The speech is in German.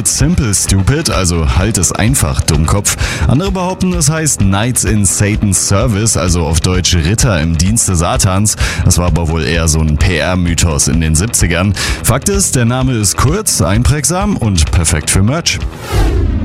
It Simple Stupid, also halt es einfach, Dummkopf. Andere behaupten, es heißt Knights in Satan's Service, also auf Deutsch Ritter im Dienste Satans. Das war aber wohl eher so ein PR-Mythos in den 70ern. Fakt ist, der Name ist kurz, einprägsam und perfekt für Merch.